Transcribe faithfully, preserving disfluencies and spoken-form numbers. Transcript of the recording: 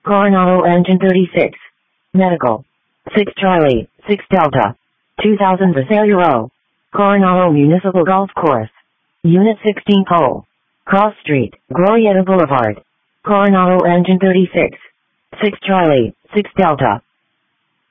Coronado Engine thirty-six. Medical. six Charlie, six Delta. two thousand Vassaluro. Coronado Municipal Golf Course. Unit sixteen Pole. Cross Street, Glorieta Boulevard. Coronado Engine thirty-six. six Charlie, six Delta.